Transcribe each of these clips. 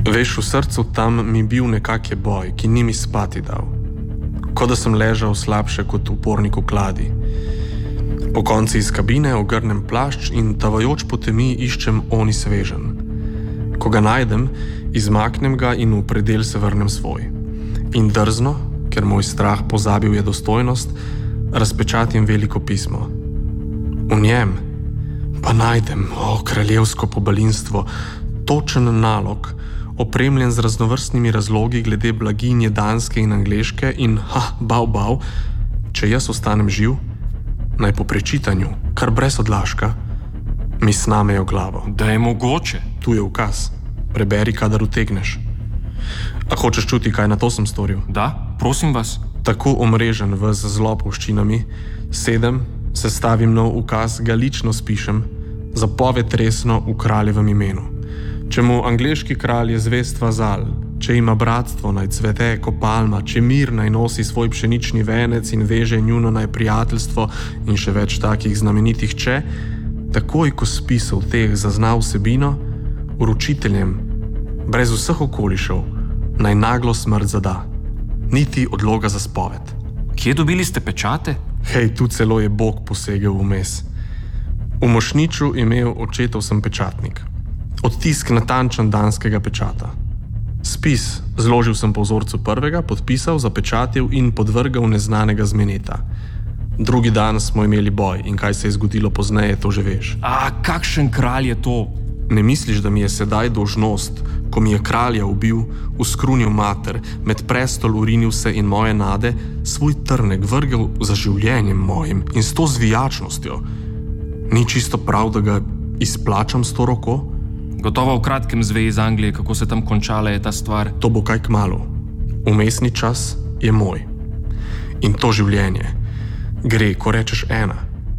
Veš, v srcu tam mi bil nekak je boj, ki ni mi spati dal. Kot da sem ležal slabše kot upornik v kladi. Po konci iz kabine ogrnem plašč in tavajoč po temi iščem oni svežen. Ko ga najdem, izmaknem ga in v predel se vrnem svoj. In drzno, ker moj strah pozabil je dostojnost, razpečatim veliko pismo. V njem pa najdem, kraljevsko pobalinstvo, točen nalog, opremljen z raznovrstnimi razlogi glede blaginje danske in angleške in, bav, če jaz ostanem živ, naj po prečitanju, kar brez odlaška, mi snamejo glavo. Da je mogoče. Tu je ukaz. Preberi, kadar utegneš. A hočeš čuti, kaj na to sem storil? Da, prosim vas. Tako omrežen v zlopovščinami, sedem, sestavim nov ukaz, ga lično spišem, zapoved resno v kraljevem imenu. Če mu angleški kralj je zvest vazal, če ima bratstvo naj cvete ko palma, če mir naj nosi svoj pšenični venec in veže njuno naj prijateljstvo in še več takih znamenitih če, takoj ko spisal teh zazna vsebino, uročiteljem, brez vseh okolišev, naj naglo smrt zada. Niti odloga za spoved. Kje dobili ste pečate? Hej, tu celo je Bog posegel vmes. V mošnjiču imel očetov sem pečatnik. Odtisk natančen danskega pečata. Spis zložil sem po vzorcu prvega, podpisal, zapečatil in podvrgal neznanega zmeneta. Drugi dan smo imeli boj in kaj se je zgodilo pozneje, to že veš. A kakšen kralj je to? Ne misliš, da mi je sedaj dolžnost, ko mi je kralja ubil, uskrunil mater, med prestol urinil se in moje nade, svoj trnek vrgel za življenjem mojim in s to zvijačnostjo? Ni čisto prav, da ga izplačam s to roko? Gotovo v kratkem zve iz Anglije, kako se tam končala je ta stvar. To bo kaj kmalu. Vmesni čas je moj. In to življenje gre, ko rečeš ena.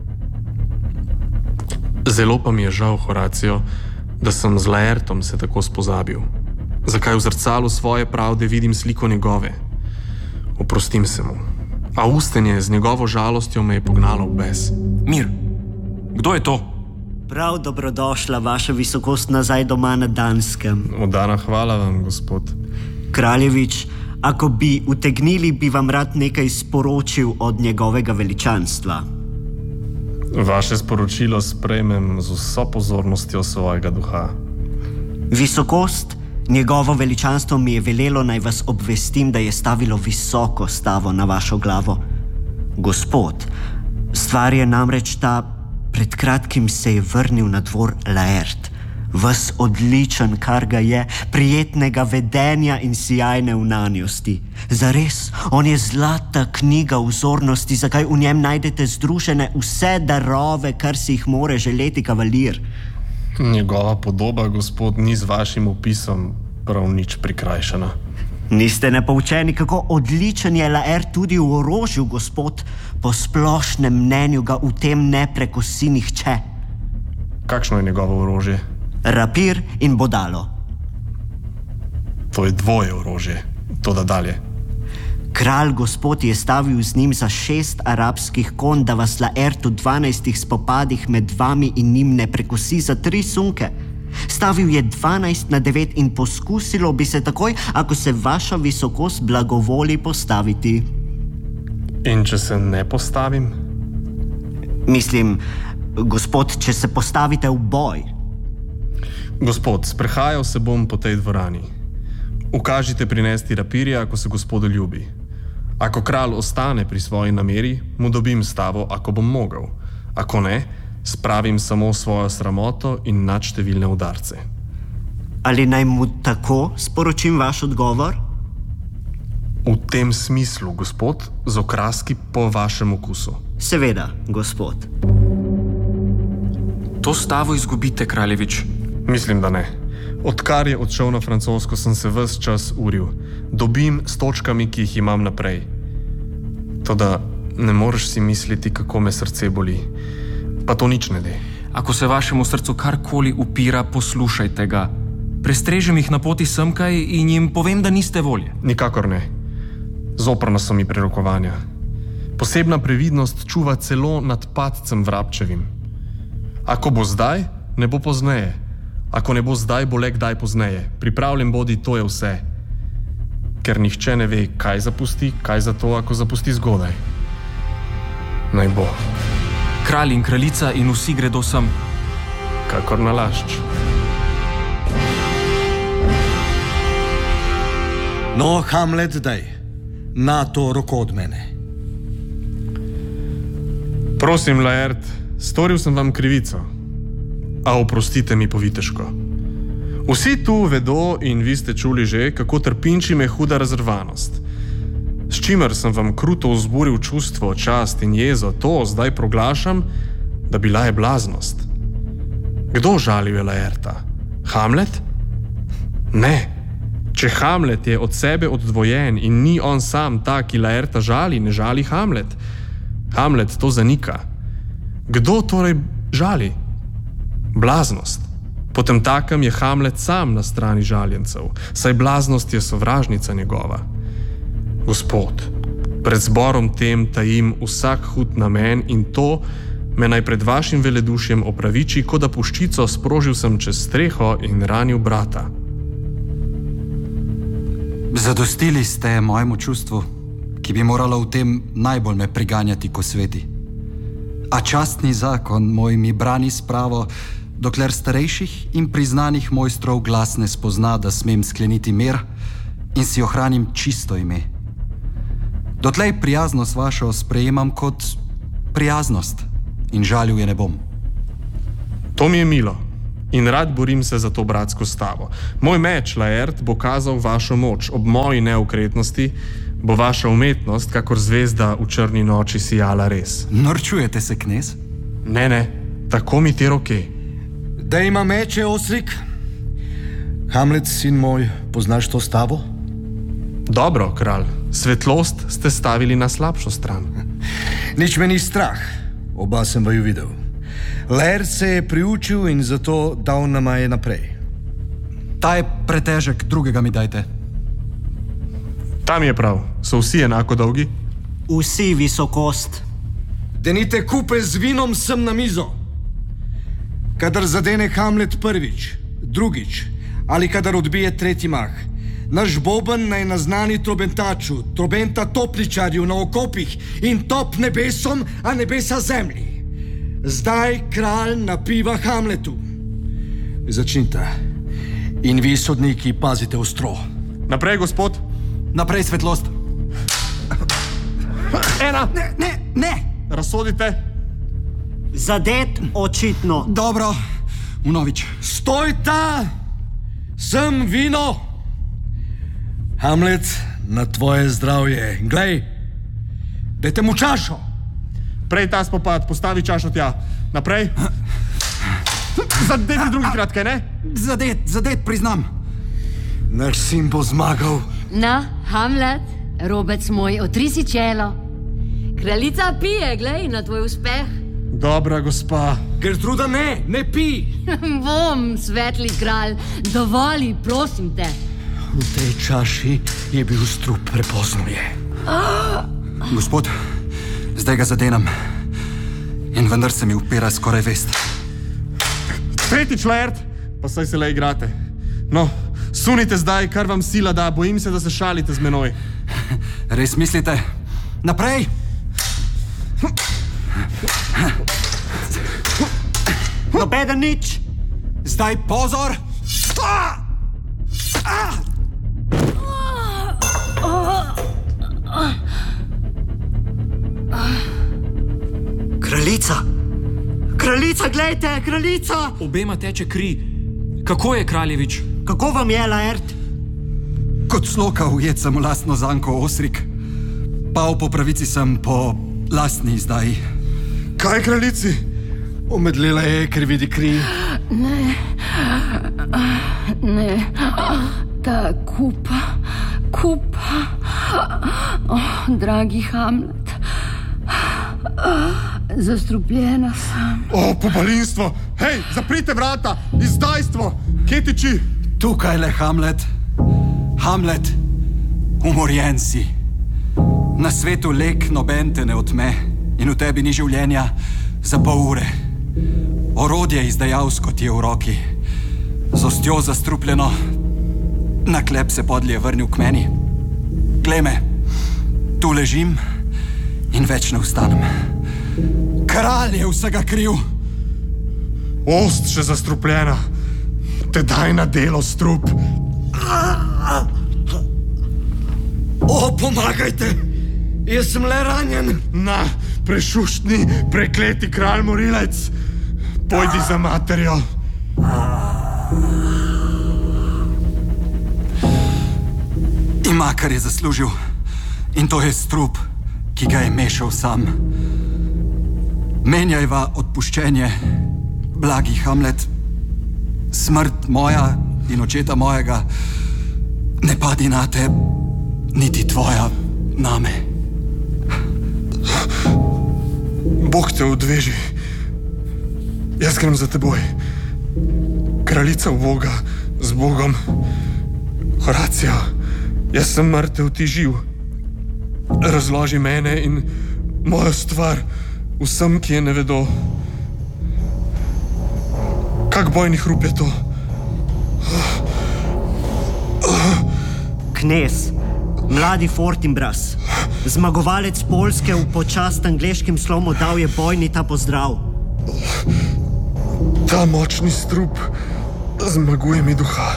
Zelo pa mi je žal, Horacio, da sem z Laertom se tako spozabil. Zakaj v zrcalu svoje pravde vidim sliko njegove? Oprostim se mu. A ustenje z njegovo žalostjo me je pognalo v bes. Mir, kdo je to? Prav dobrodošla, vaša visokost, nazaj doma na Danskem. Oddana hvala vam, gospod. Kraljevič, ako bi utegnili, bi vam rad nekaj sporočil od njegovega veličanstva. Vaše sporočilo sprejmem z vso pozornostjo svojega duha. Visokost, njegovo veličanstvo mi je velelo, naj vas obvestim, da je stavilo visoko stavo na vašo glavo. Gospod, stvar je namreč ta, pred kratkim se je vrnil na dvor Laert. Ves odličen, kar ga je, prijetnega vedenja in sijajne vnanjosti. Zares, on je zlata knjiga vzornosti, zakaj v njem najdete združene vse darove, kar si jih more želeti kavalir. Njegova podoba, gospod, ni z vašim opisom prav nič prikrajšana. Niste nepoučeni, kako odličen je Laert tudi v orožju, gospod. Po splošnem mnenju ga v tem ne prekosi nihče. Kakšno je njegovo orožje? Rapir in bodalo. To je dvoje orožje. Toda dalje. Kralj gospod je stavil z njim za 6 arabskih konj, da vas Laert v 12 spopadih med vami in njim ne prekosi za 3 sunke. Stavil je 12-9 in poskusilo bi se takoj, ako se vaša visokost blagovoli postaviti. In če se ne postavim? Mislim, gospod, če se postavite v boj. Gospod, sprehajal se bom po tej dvorani. Ukažite prinesti rapirja, ako se gospodu ljubi. Ako kralj ostane pri svoji nameri, mu dobim stavo, ako bom mogel. Ako ne, spravim samo svojo sramoto in nadštevilne udarce. Ali naj mu tako sporočim vaš odgovor? V tem smislu, gospod, z okraski po vašem okusu. Seveda, gospod. To stavo izgubite, kraljevič. Mislim, da ne. Odkar je odšel na francosko, sem se ves čas uril. Dobim s točkami, ki jih imam naprej. Toda ne moreš si misliti, kako me srce boli. Pa to nič ne de. Ako se vašemu srcu karkoli upira, poslušajte ga. Prestrežem jih na poti semkaj in jim povem, da niste volje. Nikakor ne. Zoprna so mi prerokovanja. Posebna previdnost čuva celo nad padcem vrabčevim. Ako bo zdaj, ne bo pozneje. Ako ne bo zdaj, bo le kdaj pozneje. Pripravljen bodi, to je vse. Ker nihče ne ve, kaj zapusti, kaj za to, ako zapusti zgodaj. Naj bo. Kralj in kraljica in vsi gredo sem. Kakor nalašč. No, Hamlet, daj. Na to roko od mene. Prosim, Laert, storil sem vam krivico. A oprostite mi po viteško. Vsi tu vedo in vi ste čuli že, kako trpinči me huda razrvanost. S čimer sem vam kruto vzburil čustvo, čast in jezo, to zdaj proglašam, da bila je blaznost. Kdo žalil je Laerta? Hamlet? Ne. Če Hamlet je od sebe oddvojen in ni on sam ta, ki Laerta žali, ne žali Hamlet. Hamlet to zanika. Kdo torej žali? Blaznost. Potem takem je Hamlet sam na strani žaljencev, saj blaznost je sovražnica njegova. Gospod, pred zborom tem tajim vsak hud namen in to me naj pred vašim veledušjem opraviči, kot da puščico sprožil sem čez streho in ranil brata. Zadostili ste mojemu čustvu, ki bi moralo v tem najbolj me priganjati ko sveti. A častni zakon moj mi brani spravo, dokler starejših in priznanih mojstrov glas ne spozna, da smem skleniti mir in si ohranim čisto ime. Dotlej prijaznost vašo sprejemam kot prijaznost in žalil je ne bom. To mi je milo in rad borim se za to bratsko stavo. Moj meč, Laert, bo kazal vašo moč, ob moji neukretnosti bo vaša umetnost, kakor zvezda v črni noči sijala res. Norčujete se, knez? Ne, tako mi te roke. Da ima meče, Osrik? Hamlet, sin moj, poznaš to stavo? Dobro, kralj, svetlost ste stavili na slabšo stran. Nič me ni strah, oba sem vaju videl. Laert se je priučil in zato dal nama je naprej. Ta je pretežek, drugega mi dajte. Tam je prav, so vsi enako dolgi? Vsi, visokost. Denite kupe z vinom sem na mizo. Kadar zadene Hamlet prvič, drugič ali kadar odbije tretji mah, naš boben naj naznani trobentaču, trobenta topličarju na okopih in top nebesom, a nebesa zemlji. Zdaj kralj napiva Hamletu. Začnite. In vi, sodniki, pazite ostro. Naprej, gospod. Naprej, svetlost. Ena. Ne. Razsodite. Zadet očitno. Dobro, vnovič. Stojta! Sem vino! Hamlet, na tvoje zdravje. Glej, dajte mu čašo. Prej ta spopad, postavi čašo tja. Naprej. Zadeti drugikrat, kaj ne? Zadet, priznam. Naš sin bo zmagal. Na, Hamlet, robec moj, otri si čelo. Kraljica pije, glej, na tvoj uspeh. Dobra, gospa. Gertruda, ne pi. Bom, svetli kralj, dovoli, prosim te. V tej čaši je bil strup, prepozno je. Gospod, zdaj ga zadenam. In vendar se mi upira skoraj vest. Tretjič, Laert, pa saj se le igrate. No, sunite zdaj, kar vam sila da, bojim se, da se šalite z menoj. Res mislite? Naprej! Nobeden nič. Zdaj pozor! Kraljica! Kraljica, glejte, kraljica! Obema teče kri. Kako je, kraljevič? Kako vam je, Laert? Kot sloka ujet sem v lastno zanko, Osrik. Pa po pravici sem po lastni izdaji. Kaj, kraljici? Omedlela je, ker vidi kri. Ne, ta kupa. Dragi Hamlet, zastrupljena sem. O, pobalinstvo! Hej, zaprite vrata! Izdajstvo! Kje tiči? Tukaj le, Hamlet. Hamlet, umorjen si. Na svetu lek noben te ne otme in v tebi ni življenja za pol ure. Orodje izdajalsko ti je v roki. z ostjo zastrupljeno, na klep se podlje vrnil k meni. Glej me, tu ležim in več ne vstanem. Kralj je vsega kriv. Ost še zastrupljena, te daj na delo strup. O, pomagajte! Jaz sem le ranjen. Na, prešuštni, prekleti kralj morilec, pojdi za materjo. Ima, kar je zaslužil, in to je strup, ki ga je mešal sam. Menjajva odpuščenje, blagi Hamlet, smrt moja in očeta mojega ne padi na te, niti tvoja name. Bog te odveži. Jaz grem za teboj. Kraljica uboga, z Bogom. Horacio, jaz sem mrtev, ti živ. Razloži mene in mojo stvar vsem, ki je ne vedo. Kak bojni hrup je to? Knez, mladi Fortinbras, zmagovalec Poljske v počast angleškim slomu dal je bojni ta pozdrav. Ta močni strup zmaguje mi duha.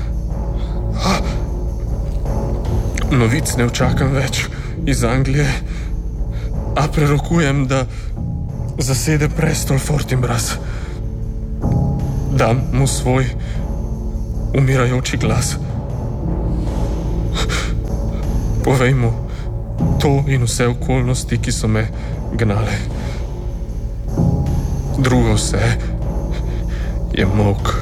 Novic ne očakam več iz Anglije, a prerokujem, da zasede prestol Fortinbras. Dam mu svoj umirajoči glas. Povej mu to in vse okolnosti, ki so me gnale. Drugo vse je molk.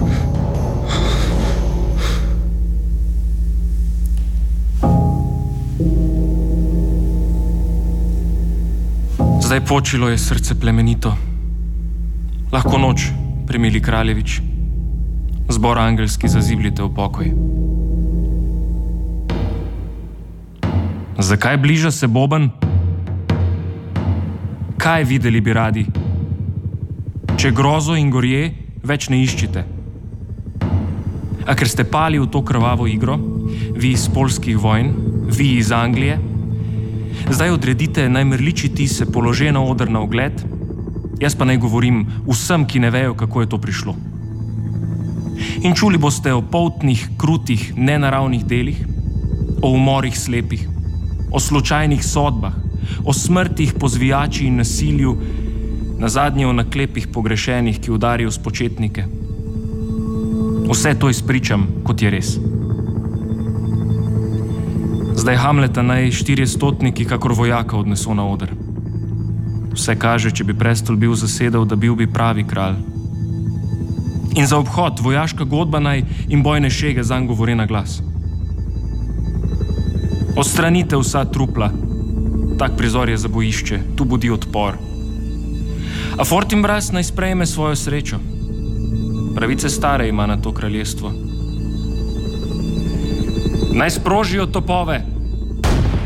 Zdaj počilo je srce plemenito. Lahko noč, premili kraljevič. Zbor angelski zazibljite v pokoj. Zakaj bliža se boben? Kaj videli bi radi? Če grozo in gorje več ne iščite. A ker ste pali v to krvavo igro, vi iz poljskih vojn, vi iz Anglije, zdaj odredite, naj mrličiti se polože na oder na ogled, jaz pa naj govorim vsem, ki ne vejo, kako je to prišlo. In čuli boste o poltnih, krutih, nenaravnih delih, o umorih slepih, o slučajnih sodbah, o smrtih po zvijači in nasilju, nazadnje o naklepih pogrešenih, ki udarijo spočetnike. Vse to izpričam, kot je res. Zdaj Hamleta naj 400 kakor vojaka odneso na oder. Vse kaže, če bi prestol bil zasedel, da bil bi pravi kralj. In za obhod vojaška godba naj in bojne šege zanj govore na glas. Odstranite vsa trupla. Tak prizor je za bojišče, tu budi odpor. A Fortinbras naj sprejme svojo srečo. Pravice stare ima na to kraljestvo. Naj sprožijo topove.